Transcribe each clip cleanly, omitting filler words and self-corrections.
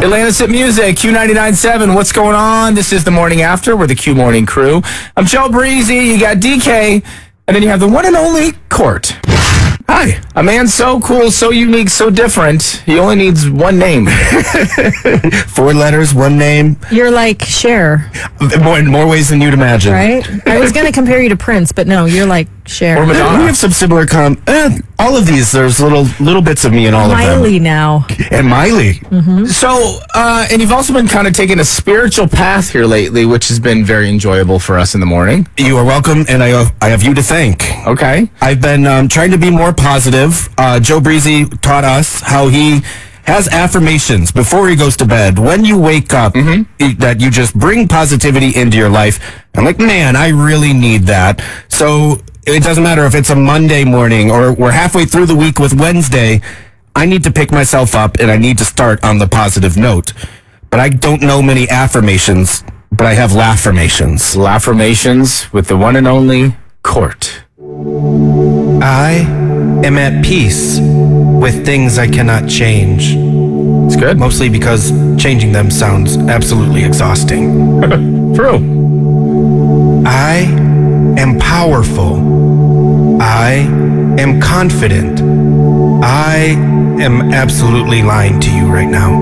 Atlantis at Music, Q99.7. What's going on? This is the Morning After. We're the Q Morning Crew. I'm Joe Breezy. You got DK. And then you have the one and only Court. Hi. A man so cool, so unique, so different. He only needs one name. 4 letters, one name. You're like Cher. More ways than you'd imagine. Right? I was going to compare you to Prince, but no, you're like Cher. Or Madonna. We have some similar all of these, there's little bits of me in all Miley of them. now. And Miley. Mm-hmm. So, and you've also been kind of taking a spiritual path here lately, which has been very enjoyable for us in the morning. You are welcome, and I have you to thank. Okay. I've been trying to be more positive. Joe Breezy taught us how he has affirmations before he goes to bed. When you wake up, that you just bring positivity into your life. I'm like, man, I really need that. So it doesn't matter if it's a Monday morning or we're halfway through the week with Wednesday. I need to pick myself up and I need to start on the positive note. But I don't know many affirmations, but I have laffirmations. Laffirmations with the one and only Court. I am at peace with things I cannot change. It's good. Mostly because changing them sounds absolutely exhausting. True. I am powerful. I am confident. I am absolutely lying to you right now.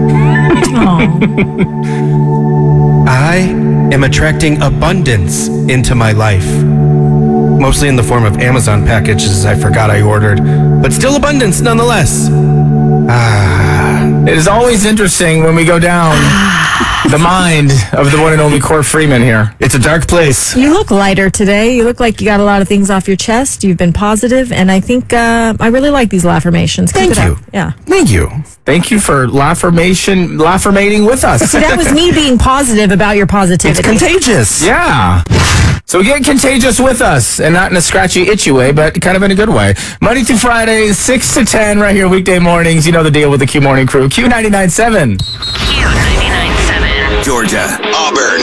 I am attracting abundance into my life. Mostly in the form of Amazon packages I forgot I ordered, but still abundance nonetheless. It is always interesting when we go down the mind of the one and only Court Freeman here. It's a dark place. You look lighter today. You look like you got a lot of things off your chest. You've been positive, and I think I really like these laffirmations. Keep Thank it you. up. Yeah. Thank you. Thank you for laffirmating with us. See, that was me being positive about your It's positivity. contagious. Yeah. So get contagious with us, and not in a scratchy, itchy way, but kind of in a good way. Monday through Friday, 6 to 10, right here, weekday mornings. You know the deal with the Q Morning Crew. Q99.7. Q99.7. Georgia, Auburn,